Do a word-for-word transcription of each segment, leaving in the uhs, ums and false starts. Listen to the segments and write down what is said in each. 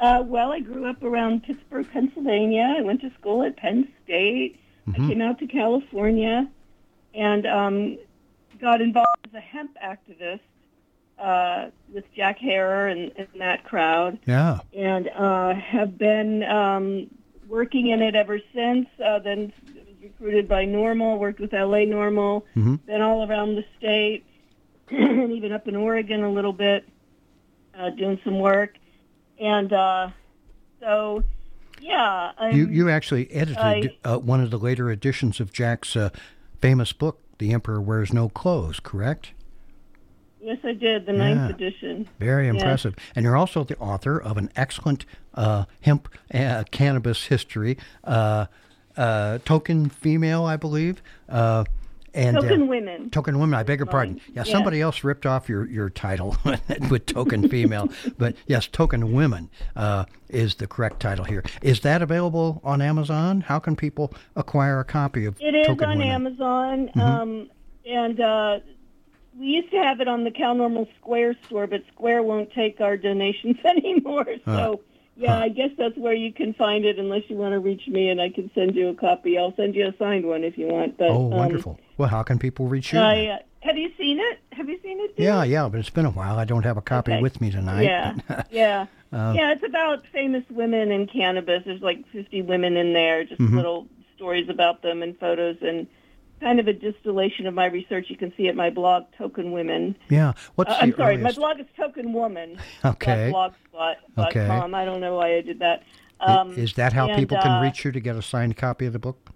Uh, well, I grew up around Pittsburgh, Pennsylvania. I went to school at Penn State. Mm-hmm. I came out to California and um, got involved as a hemp activist uh, with Jack Herer and, and that crowd. Yeah. And uh, have been um, working in it ever since. Uh, then was recruited by NORML, worked with L A NORML, mm-hmm. been all around the state, and even up in Oregon a little bit, uh, doing some work. And uh, so, yeah. I'm, you you actually edited I, uh, one of the later editions of Jack's uh, famous book, The Emperor Wears No Clothes, correct? Yes, I did, the ninth yeah. edition. Very impressive. Yeah. And you're also the author of an excellent uh, hemp uh, cannabis history, uh, uh, Token Female, I believe. Uh, and Token uh, Women. Token Women, I beg your pardon. Yeah, yeah, somebody else ripped off your, your title with Token Female. But yes, Token Women uh, is the correct title here. Is that available on Amazon? How can people acquire a copy of It is Token on Women? Amazon. Mm-hmm. Um, and uh, we used to have it on the CalNormal Square store, but Square won't take our donations anymore. So, uh, yeah, huh. I guess that's where you can find it unless you want to reach me, and I can send you a copy. I'll send you a signed one if you want. But, oh, um, wonderful. Well, how can people reach you? I, uh, have you seen it? Have you seen it? Dude? Yeah, yeah, but it's been a while. I don't have a copy okay. with me tonight. Yeah, but, yeah. Uh, yeah, it's about famous women in cannabis. There's like fifty women in there, just mm-hmm. little stories about them and photos and kind of a distillation of my research. You can see at my blog, Token Women. Yeah. What's uh, the I'm sorry, earliest... my blog is Token Woman. Okay. Blogspot dot com. Okay. I don't know why I did that. Um, is that how and, people can uh, reach you to get a signed copy of the book?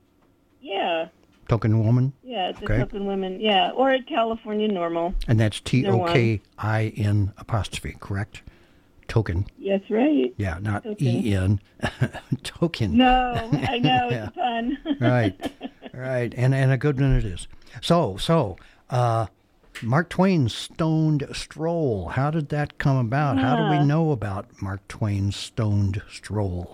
Yeah. Token Woman? Yeah, it's okay. Token Women. Yeah, or at California NORML. And that's T O K I N apostrophe, correct? Token. Yes, right. Yeah, not Token. E N. Token. No, I know, yeah. it's fun. Right, right, and and a good one it is. So, so, uh, Mark Twain's Stoned Stroll, how did that come about? Yeah. How do we know about Mark Twain's Stoned Stroll?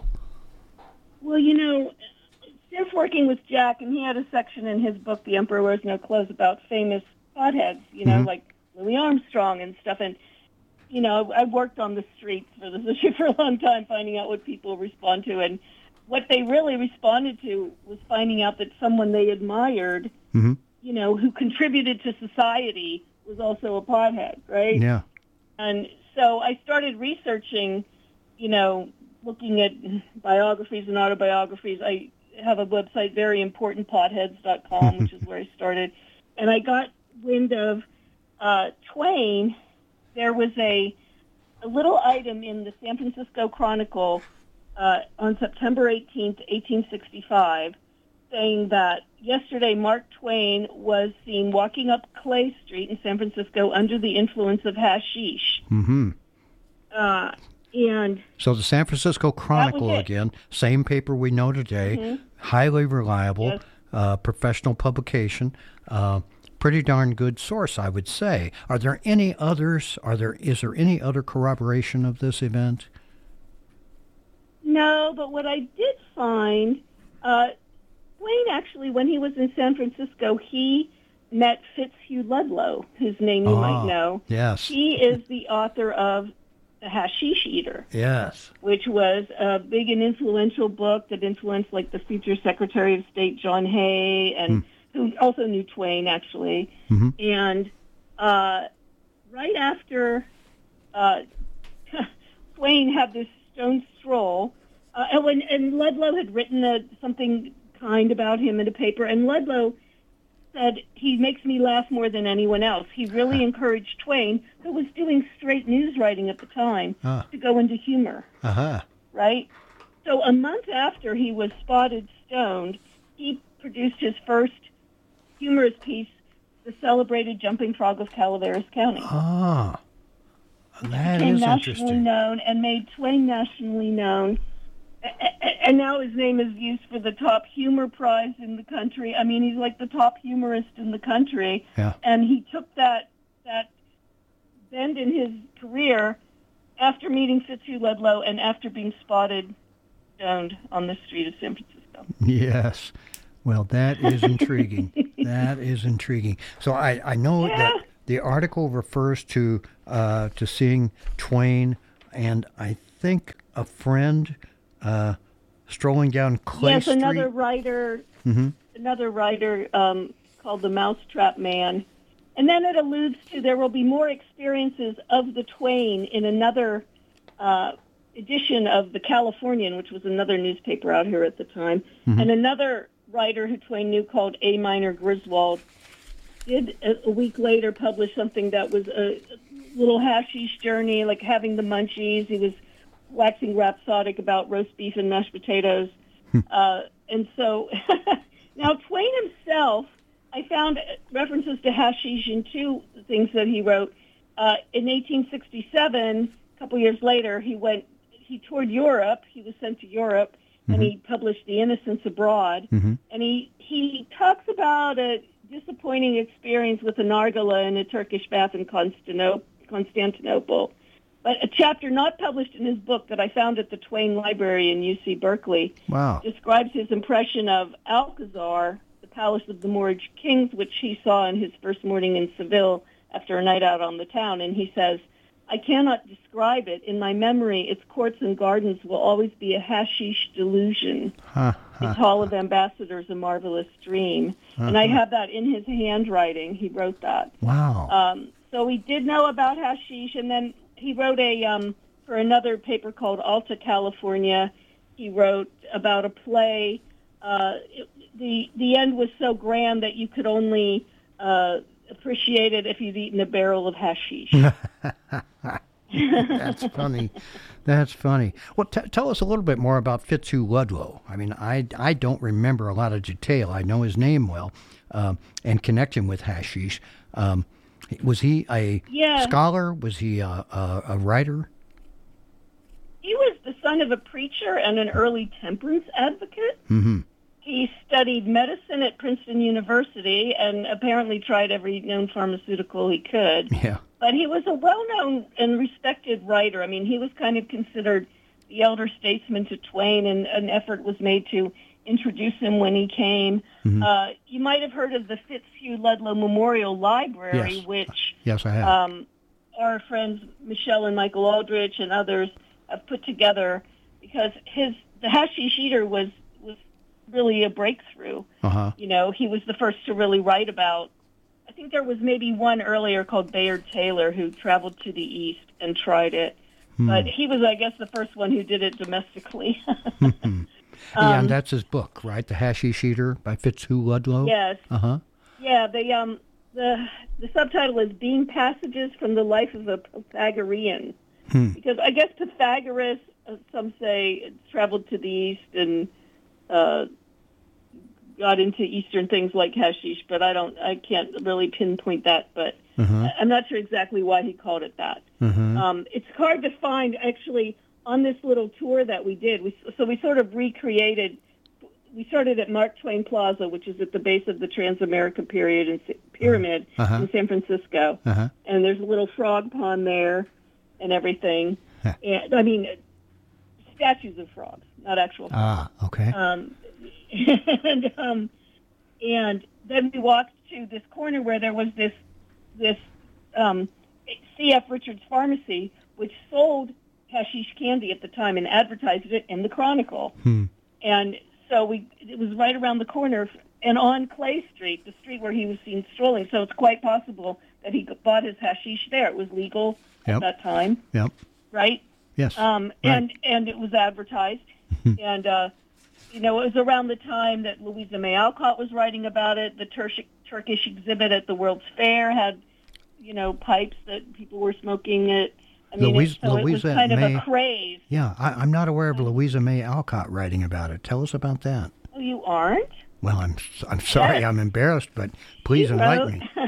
Well, you know, since working with Jack, and he had a section in his book, The Emperor Wears No Clothes, about famous potheads, you know, mm-hmm. like Louis Armstrong and stuff, and you know, I worked on the streets for this issue for a long time, finding out what people respond to. And what they really responded to was finding out that someone they admired, mm-hmm. you know, who contributed to society was also a pothead, right? Yeah. And so I started researching, you know, looking at biographies and autobiographies. I have a website, very important potheads dot com, which is where I started. And I got wind of uh, Twain. There was a, a little item in the San Francisco Chronicle uh, on September eighteenth, eighteen sixty-five, saying that yesterday Mark Twain was seen walking up Clay Street in San Francisco under the influence of hashish. Mm-hmm. Uh, and so the San Francisco Chronicle, again, same paper we know today, mm-hmm. highly reliable, yes. uh, professional publication. Uh, Pretty darn good source, I would say. Are there any others? Are there? Is there any other corroboration of this event? No, but what I did find, uh, Twain actually, when he was in San Francisco, he met Fitzhugh Ludlow, whose name you oh, might know. Yes. He is the author of The Hashish Eater. Yes. Which was a big and influential book that influenced, like, the future Secretary of State John Hay and... Hmm. who also knew Twain, actually. Mm-hmm. And uh, right after uh, Twain had this stone stroll, uh, and, when, and Ludlow had written a, something kind about him in a paper, and Ludlow said, he makes me laugh more than anyone else. He really encouraged Twain, who was doing straight news writing at the time, uh. to go into humor. Uh-huh. Right? So a month after he was spotted stoned, he produced his first humorous piece, The Celebrated Jumping Frog of Calaveras County. Ah, that became is nationally interesting. known and made Twain nationally known. And now his name is used for the top humor prize in the country. I mean, he's like the top humorist in the country. Yeah. And he took that that bend in his career after meeting Fitzhugh Ludlow and after being spotted stoned on the street of San Francisco. Yes. Well, that is intriguing. That is intriguing. So I, I know yeah. that the article refers to uh, to seeing Twain and I think a friend uh, strolling down Clay yes, Street. Yes, another writer, mm-hmm. another writer um, called the Mousetrap Man. And then it alludes to there will be more experiences of the Twain in another uh, edition of the Californian, which was another newspaper out here at the time. Mm-hmm. And another writer who Twain knew called A. Minor Griswold did a, a week later publish something that was a little hashish journey, like having the munchies. He was waxing rhapsodic about roast beef and mashed potatoes. uh, and so now Twain himself, I found references to hashish in two things that he wrote. Uh, in eighteen sixty-seven, a couple years later, he went, he toured Europe. He was sent to Europe, mm-hmm. and he published The Innocents Abroad. Mm-hmm. And he, he talks about a disappointing experience with a nargile in a Turkish bath in Constantinople. Constantinople. But a chapter not published in his book that I found at the Twain Library in U C Berkeley wow. describes his impression of Alcazar, the palace of the Moorish kings, which he saw in his first morning in Seville after a night out on the town. And he says, I cannot describe it. In my memory, its courts and gardens will always be a hashish delusion. Huh, huh, its hall of ambassadors, a marvelous dream. Uh-huh. And I have that in his handwriting. He wrote that. Wow. Um, so we did know about hashish, and then he wrote a um, for another paper called Alta California. He wrote about a play. Uh, it, the the end was so grand that you could only uh, appreciate it if you'd eaten a barrel of hashish. That's funny. That's funny. Well, t- tell us a little bit more about Fitzhugh Ludlow. I mean, I, I don't remember a lot of detail. I know his name well um, and connect him with hashish. Um, was he a yeah. scholar? Was he a, a, a writer? He was the son of a preacher and an early temperance advocate. Mm-hmm. He studied medicine at Princeton University and apparently tried every known pharmaceutical he could. Yeah. But he was a well-known and respected writer. I mean, he was kind of considered the elder statesman to Twain, and an effort was made to introduce him when he came. Mm-hmm. Uh, you might have heard of the Fitzhugh Ludlow Memorial Library, yes. which yes, I have. Um, our friends Michelle and Michael Aldrich and others have put together, because his the hashish eater was was really a breakthrough. Uh-huh. You know, he was the first to really write about. I think there was maybe one earlier called Bayard Taylor who traveled to the East and tried it. Hmm. But he was, I guess, the first one who did it domestically. um, yeah, and that's his book, right? The Hashish Eater by Fitzhugh Ludlow? Yes. Uh-huh. Yeah, the, um, the, the subtitle is Being Passages from the Life of a Pythagorean. Hmm. Because I guess Pythagoras, uh, some say, traveled to the East and uh, got into Eastern things like hashish, but I don't, I can't really pinpoint that, but uh-huh. I'm not sure exactly why he called it that. Uh-huh. Um, it's hard to find, actually, on this little tour that we did. We, so we sort of recreated, we started at Mark Twain Plaza, which is at the base of the Transamerica period in, Pyramid uh-huh. in San Francisco. Uh-huh. And there's a little frog pond there and everything. Huh. And I mean, statues of frogs, not actual frogs. Ah, okay. Um, and um, and then we walked to this corner where there was this this um, C F Richards Pharmacy, which sold hashish candy at the time and advertised it in the Chronicle. Hmm. And so we it was right around the corner and on Clay Street, the street where he was seen strolling. So it's quite possible that he bought his hashish there. It was legal yep. at that time. Yep. Right? Yes. Um, right. And and it was advertised. and, uh, you know, it was around the time that Louisa May Alcott was writing about it. The Tur- Turkish exhibit at the World's Fair had, you know, pipes that people were smoking it. I mean, Louise, it, so Louisa it was kind May, of a craze. Yeah, I, I'm not aware of Louisa May Alcott writing about it. Tell us about that. Oh, you aren't? Well, I'm I'm sorry, yes. I'm embarrassed, but please she enlighten me.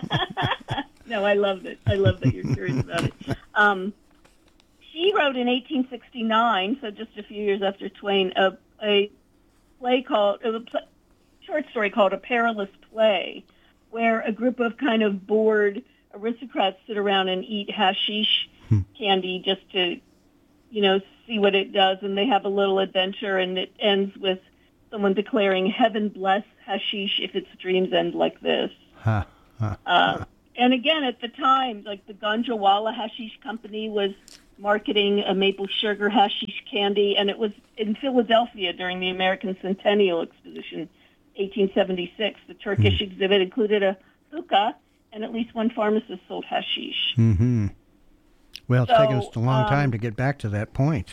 me. No, I loved it. I love that you're curious about it. Um, she wrote in eighteen sixty-nine, so just a few years after Twain, a, a play called, a play, short story called A Perilous Play, where a group of kind of bored aristocrats sit around and eat hashish hmm. candy just to, you know, see what it does, and they have a little adventure, and it ends with someone declaring, "Heaven bless hashish if its dreams end like this." Huh, huh, uh, huh. And again, at the time, like the Ganjawala Hashish Company was marketing a maple sugar hashish candy, and it was in Philadelphia during the American Centennial Exposition, eighteen seventy-six. The Turkish mm. exhibit included a hookah, and at least one pharmacist sold hashish. Mm-hmm. Well, it's so, taken us a long um, time to get back to that point.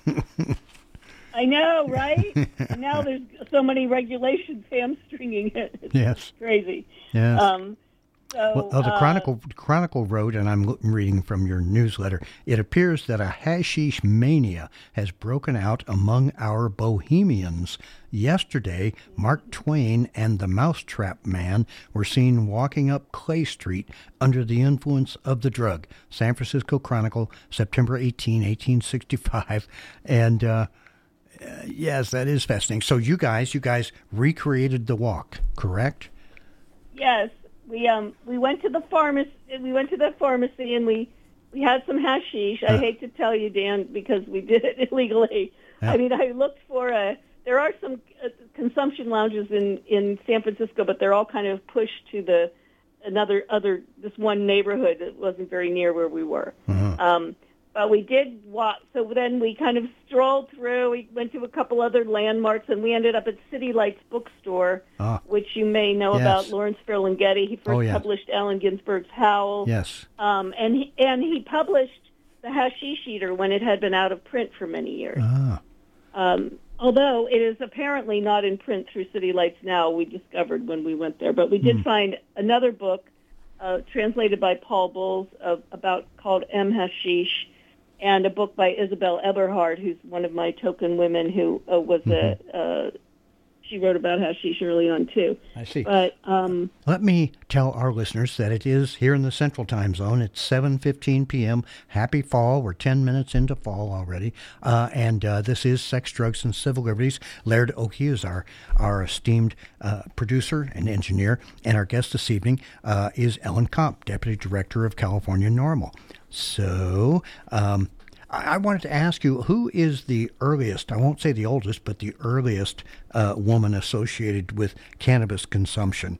I know, right? And now there's so many regulations hamstringing it. It's yes. crazy. Yes. Um, so, well, oh, the uh, Chronicle Chronicle wrote, and I'm reading from your newsletter, it appears that a hashish mania has broken out among our bohemians. Yesterday, Mark Twain and the Mousetrap Man were seen walking up Clay Street under the influence of the drug. San Francisco Chronicle, September eighteenth, eighteen sixty-five. And, uh, uh, yes, that is fascinating. So you guys, you guys recreated the walk, correct? Yes. We um we went to the pharmacy. We went to the pharmacy and we, we had some hashish. I uh, hate to tell you, Dan, because we did it illegally. Uh, I mean, I looked for a. There are some uh, consumption lounges in, in San Francisco, but they're all kind of pushed to the another other this one neighborhood that wasn't very near where we were. Uh-huh. Um, but we did walk. So then we kind of strolled through. We went to a couple other landmarks, and we ended up at City Lights Bookstore, ah. which you may know yes. about. Lawrence Ferlinghetti. He first oh, yeah. published Allen Ginsberg's Howl. Yes. Um, and he, and he published The Hashish Eater when it had been out of print for many years. Ah. Um, although it is apparently not in print through City Lights now, we discovered when we went there. But we did mm. find another book uh, translated by Paul Bowles of, about called M. Hashish, and a book by Isabel Eberhard, who's one of my token women who uh, was mm-hmm. a, uh, she wrote about hashish early on, too. I see. But um, let me tell our listeners that it is here in the Central Time Zone. It's seven fifteen p.m. Happy fall. We're ten minutes into fall already. Uh, and uh, this is Sex, Drugs, and Civil Liberties. Laird Oakey is our, our esteemed uh, producer and engineer. And our guest this evening uh, is Ellen Komp, Deputy Director of California NORML. So um, I, I wanted to ask you, who is the earliest, I won't say the oldest, but the earliest uh, woman associated with cannabis consumption?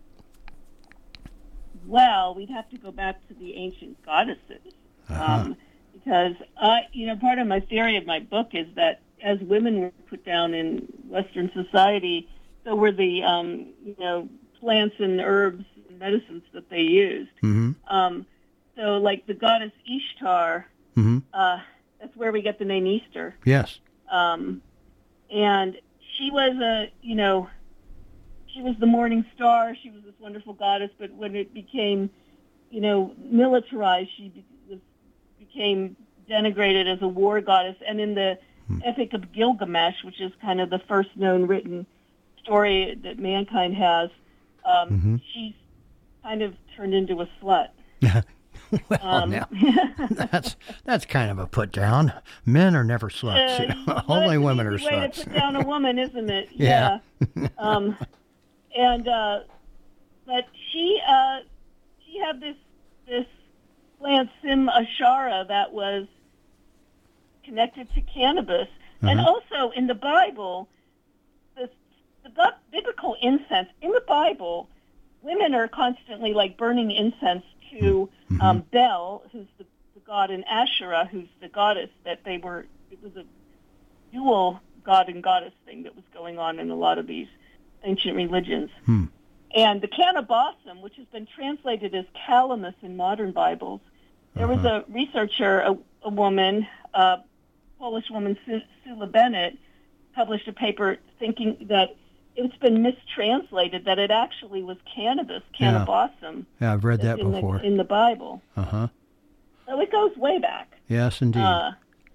Well, we'd have to go back to the ancient goddesses. Uh-huh. Um, because, uh, you know, part of my theory of my book is that as women were put down in Western society, so were the, um, you know, plants and herbs and medicines that they used. Mm-hmm. Um, So, like the goddess Ishtar, mm-hmm. uh, that's where we get the name Easter. Yes. Um, and she was a, you know, she was the morning star. She was this wonderful goddess. But when it became, you know, militarized, she be- was, became denigrated as a war goddess. And in the mm. Epic of Gilgamesh, which is kind of the first known written story that mankind has, um, mm-hmm. she's kind of turned into a slut. Well, um, now, that's that's kind of a put down. Men are never sluts. Uh, you know? Only women are sluts. Way to put down a woman, isn't it? Yeah. yeah. um, and uh, but she uh, she had this this plant Sim Ashara that was connected to cannabis, uh-huh. and also in the Bible, the the biblical incense in the Bible, women are constantly like burning incense to mm-hmm. um, Bel, who's the, the god, and Asherah, who's the goddess. That they were, it was a dual god and goddess thing that was going on in a lot of these ancient religions. Hmm. And the Cannabosum, which has been translated as calamus in modern Bibles, there uh-huh. was a researcher, a, a woman, a Polish woman, Sula Bennett, published a paper thinking that it's been mistranslated, that it actually was cannabis, cannabosum. Yeah, yeah I've read that in before. The, in the Bible. Uh-huh. So it goes way back. Yes, indeed. Uh,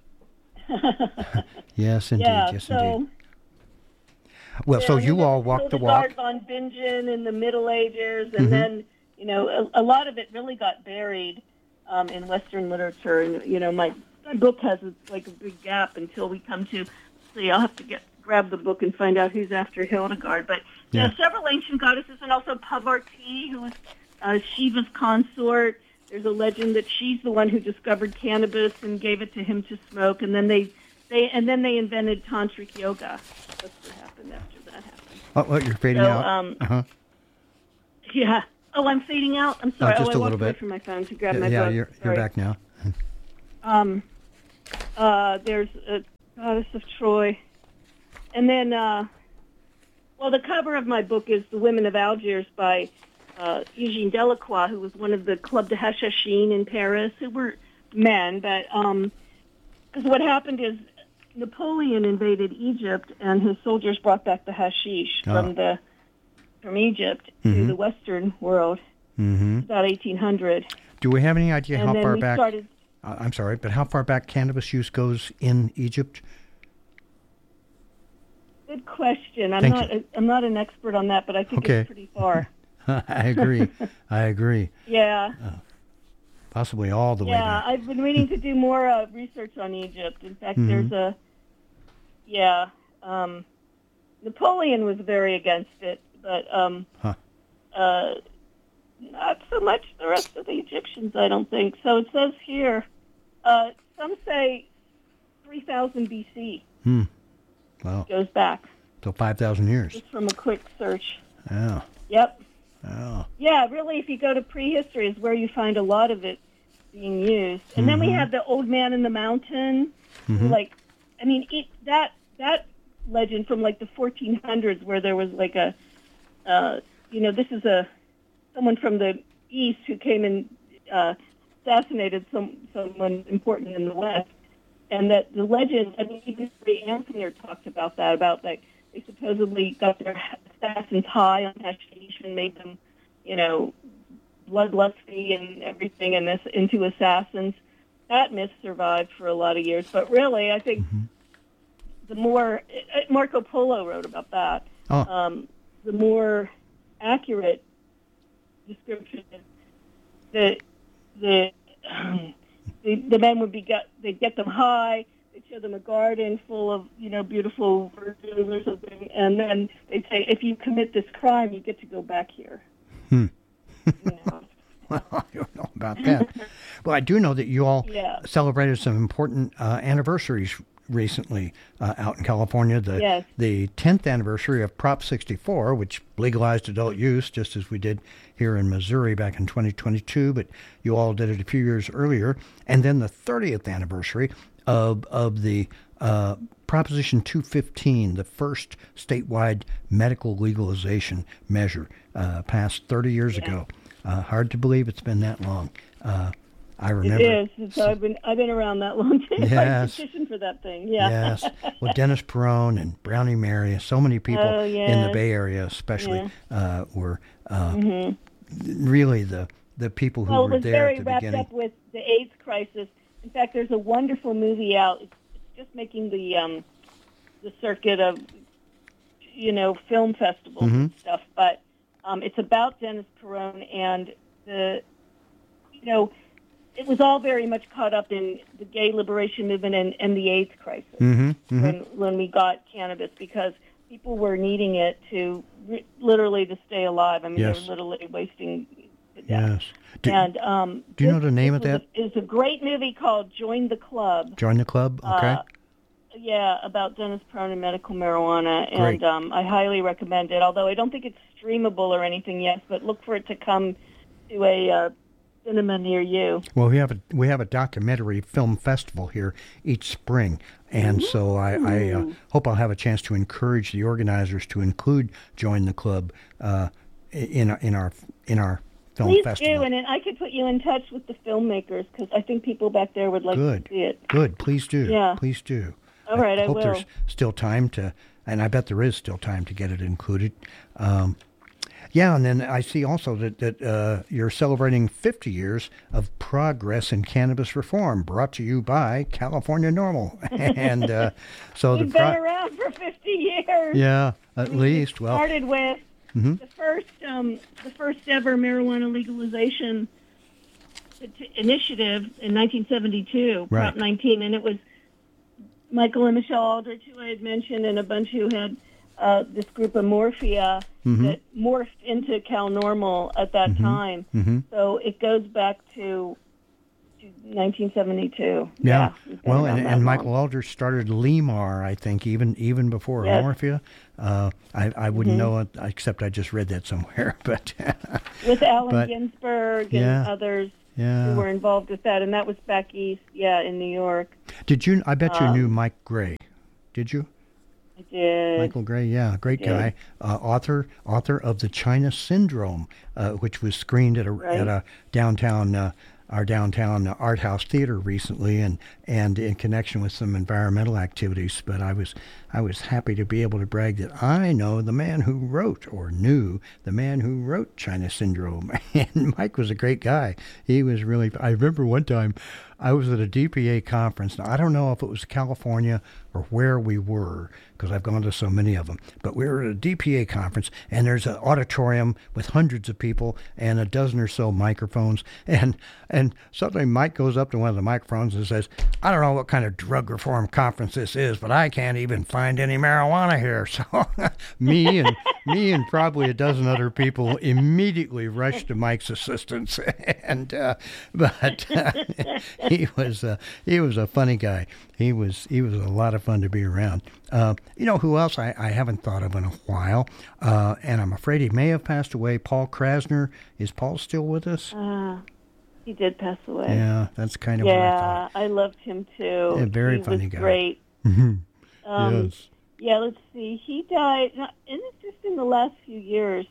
yes, indeed. Yeah, yes, so, indeed. Well, so you all walked the walk. Von Bingen in the Middle Ages, and mm-hmm. then, you know, a, a lot of it really got buried um, in Western literature. And, you know, my, my book has a, like a big gap until we come to, see, I'll have to get grab the book and find out who's after Hildegard. But yeah. there are several ancient goddesses, and also Pavarti, who was uh, Shiva's consort. There's a legend that she's the one who discovered cannabis and gave it to him to smoke, and then they, they and then they invented tantric yoga. That's what happened after that happened. Oh, well, you're fading so, out. Um, uh-huh. Yeah. Oh, I'm fading out. I'm sorry. Oh, just oh, I a little walked away bit from my phone to grab yeah, my yeah book. you're Sorry. you're back now. Um. Uh, there's a Goddess of Troy. And then, uh, well, the cover of my book is The Women of Algiers by uh, Eugene Delacroix, who was one of the Club de Hachachine in Paris, who were men. But because what happened is Napoleon invaded Egypt, and his soldiers brought back the hashish Oh. from the from Egypt Mhm. to the Western world. Mm-hmm. About eighteen hundred. Do we have any idea And how then far we back? started. Uh, I'm sorry, but how far back cannabis use goes in Egypt? Good question. I'm Thank not. A, I'm not an expert on that, but I think Okay. it's pretty far. I agree. I agree. Yeah. Possibly all the way Yeah, back. I've been meaning to do more uh, research on Egypt. In fact, Mhm. there's a. Yeah. Um, Napoleon was very against it, but um, Huh. uh, not so much the rest of the Egyptians, I don't think. So it says here, uh, some say three thousand B C Hmm. Well, goes back, so five thousand years. just from a quick search. Oh. Yep. Oh. Yeah, really, if you go to prehistory is where you find a lot of it being used. And then we Mhm. have the Old Man in the Mountain. Mhm. Like, I mean, it, that that legend from like the fourteen hundreds where there was like a, uh, you know, this is a someone from the East who came and uh, assassinated some someone important in the West. And that the legend, I mean, even Ray Anthony talked about that, about like they supposedly got their assassins high on hashish and made them, you know, bloodlusty and everything, and this into assassins. That myth survived for a lot of years, but really, I think Mhm. the more uh, Marco Polo wrote about that. Oh. Um, the more accurate description is that the um, the, the men would be get they'd get them high. They'd show them a garden full of, you know, beautiful virgins or something, and then they'd say, if you commit this crime, you get to go back here. Hmm. You know? Well, I don't know about that. Well, I do know that you all Yeah. celebrated some important uh, anniversaries recently uh, out in California. The Yes. the tenth anniversary of Prop sixty-four, which legalized adult use, just as we did here in Missouri back in twenty twenty-two, but you all did it a few years earlier. And then the thirtieth anniversary of of the uh, Proposition two fifteen, the first statewide medical legalization measure, uh, passed thirty years Yeah. ago. Uh, hard to believe it's been that long. Uh, I remember. It is. So I've been I've been around that long too. Yes. I petitioned for that thing. Yeah. Yes. Well, Dennis Perone and Brownie Mary, so many people Oh, in the yes. Bay Area, especially, uh, were uh, Mhm. really the the people who Well, it were was there very at the wrapped beginning. up with the AIDS crisis. In fact, there's a wonderful movie out. It's, it's just making the um, the circuit of, you know, film festivals and Mhm. stuff. But um, it's about Dennis Perone and the, you know, it was all very much caught up in the gay liberation movement and, and the AIDS crisis Mm-hmm, mm-hmm. when when we got cannabis, because people were needing it to re- literally to stay alive. I mean, Yes. they were literally wasting to death. Yes. Do, And um, do you know this- the name this of was that? A, it's a great movie called Join the Club. Join the club? Okay. Uh, yeah, about Dennis Perone and medical marijuana, Great. and um, I highly recommend it. Although I don't think it's streamable or anything yet, but look for it to come to a uh, cinema near you. Well, we have a we have a documentary film festival here each spring, and so I, I uh, Ooh. hope I'll have a chance to encourage the organizers to include Join the Club uh, in our in our in our film Please festival. do, and then I could put you in touch with the filmmakers because I think people back there would like Good. to see it. Good. Please do. Yeah. Please do. All right, I hope will. there's still time to, and I bet there is still time to get it included. Um, yeah, and then I see also that that uh, you're celebrating fifty years of progress in cannabis reform, brought to you by California Normal, and uh, so We've the been pro- around for fifty years. yeah, at We least well, started with Mhm. the first um, the first ever marijuana legalization t- initiative in nineteen seventy-two, Right. Prop nineteen, and it was Michael and Michelle Aldrich, who I had mentioned, and a bunch who had uh, this group of Morphia Mhm. that morphed into Cal Normal at that time. hmm So it goes back to, to nineteen seventy-two. Yeah. we've been Well, around and, that and long. Michael Aldrich started Lemar, I think, even even before Yes. Morphia. Uh, I, I wouldn't Mhm. know it, except I just read that somewhere. But with Allen but- Ginsberg and Yeah. others. Yeah. who were involved with that, and that was back east, yeah, in New York. Did you? I bet you Um, knew Mike Gray. Did you? I did. Michael Gray, yeah, great I guy. did. Uh, author author of the China Syndrome, uh, which was screened at a Right. at a downtown uh, our downtown art house theater recently, and and in connection with some environmental activities. But I was I was happy to be able to brag that I know the man who wrote or knew the man who wrote China Syndrome, and Mike was a great guy. He was really. I remember one time I was at a D P A conference. Now, I don't know if it was California or where we were, because I've gone to so many of them, but we were at a D P A conference, and there's an auditorium with hundreds of people and a dozen or so microphones, and and suddenly Mike goes up to one of the microphones and says, I don't know what kind of drug reform conference this is, but I can't even find any marijuana here. So me and me and probably a dozen other people immediately rushed to Mike's assistance, and uh, but uh, he was uh, he was a funny guy. He was he was a lot of fun to be around. Uh, you know who else I, I haven't thought of in a while, uh, and I'm afraid he may have passed away. Paul Krasner. Is Paul still with us? Uh, he did pass away. Yeah, that's kind of what I Yeah, thought. I loved him too. Yeah, very he funny was guy. Great. Mhm. Um, Yes. Yeah, let's see. He died, not- and it's just in the last few years.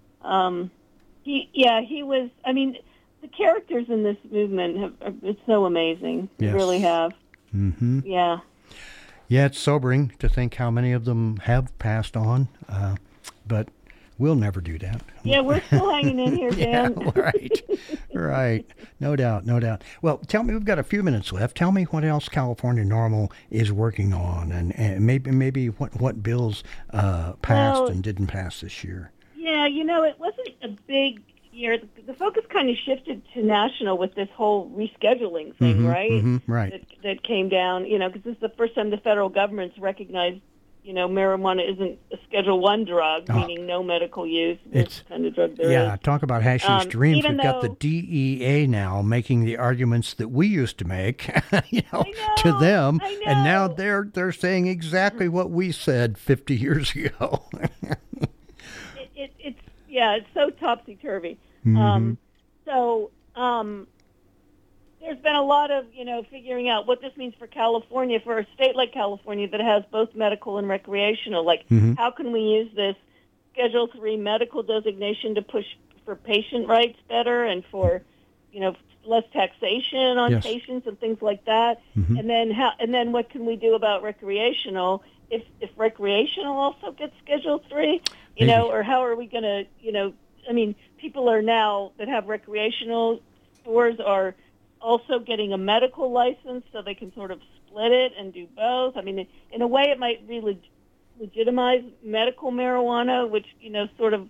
Um, he, yeah, he was. I mean, the characters in this movement have are, it's so amazing. They Yes. really have. Mm-hmm. Yeah. Yeah, it's sobering to think how many of them have passed on, uh, but we'll never do that. Yeah, we're still hanging in here, Yeah, Dan. right, right. No doubt, no doubt. Well, tell me, we've got a few minutes left. Tell me what else California Normal is working on, and, and maybe maybe what what bills uh, passed Well, and didn't pass this year. Yeah, you know, it wasn't a big year. The, the focus kind of shifted to national with this whole rescheduling thing, Mhm, right? mhm, right. That, that came down, you know, because this is the first time the federal government's recognized, you know, marijuana isn't a Schedule One drug, Oh. meaning no medical use. It's- This kind of drug there is. Yeah, talk about hashish Um, dreams. even We've got the though- D E A now making the arguments that we used to make, you know, I to know, them, I and now know. they're they're saying exactly what we said fifty years ago. it, it, it's yeah, it's so topsy turvy. Mhm. Um, so um, there's been a lot of you know figuring out what this means for California, for a state like California that has both medical and recreational. Like, Mhm. how can we use this Schedule Three medical designation to push for patient rights better and for you know less taxation on Yes. patients and things like that? Mhm. And then how? And then what can we do about recreational? If if recreational also gets Schedule Three, you know, Maybe. or how are we going to, you know, I mean, people are now that have recreational stores are also getting a medical license, so they can sort of split it and do both. I mean, in a way, it might really legitimize medical marijuana, which you know, sort of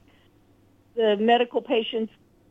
the medical patients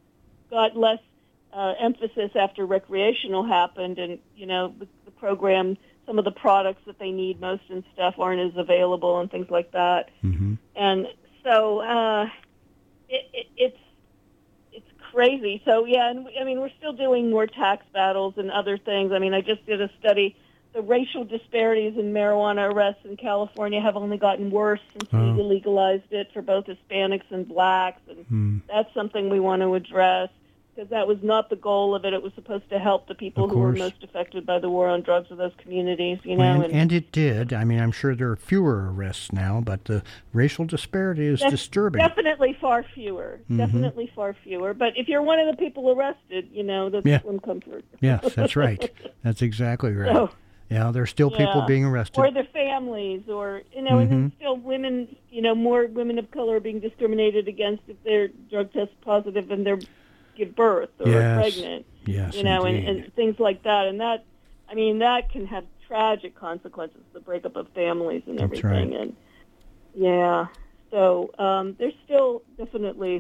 got less uh, emphasis after recreational happened, and you know, the, the program, some of the products that they need most and stuff aren't as available and things like that. Mhm. And so uh, it, it, it's it's crazy. So yeah, and we, I mean, we're still doing more tax battles and other things. I mean, I just did a study. The racial disparities in marijuana arrests in California have only gotten worse since Oh. we legalized it for both Hispanics and blacks, and Hmm. that's something we want to address because that was not the goal of it. It was supposed to help the people Of who were course. most affected by the war on drugs of those communities. You know, And, and it did. I mean, I'm sure there are fewer arrests now, but the racial disparity is Def- disturbing. Definitely far fewer. Mhm. Definitely far fewer. But if you're one of the people arrested, you know, that's Yeah. slim comfort. Yes, that's right. That's exactly right. So, Yeah, there's still people yeah. being arrested. or their families, or, you know, and Mm-hmm. then still women, you know, more women of color are being discriminated against if they're drug test positive and they're give birth or Yes. are pregnant, Yes, you know, and, indeed. and things like that. And that, I mean, that can have tragic consequences, the breakup of families and That's everything. right. And yeah, so um, there's still definitely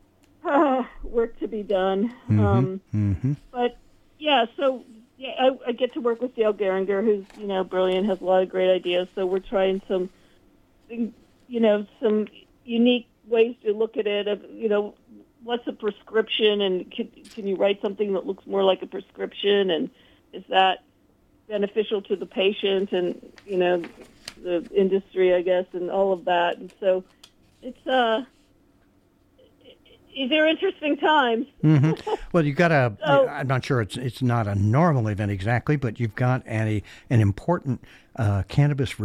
uh, work to be done. Mhm. Um, Mhm. but yeah, so yeah, I, I get to work with Dale Geringer, who's you know brilliant, has a lot of great ideas. So we're trying some, you know, some unique ways to look at it. Of you know, what's a prescription, and can, can you write something that looks more like a prescription, and is that beneficial to the patient and you know the industry, I guess, and all of that. And so it's uh, it, these are interesting times. Mm-hmm. Well, you've got a, So- I'm not sure it's it's not a normal event exactly, but you've got a, an important uh, cannabis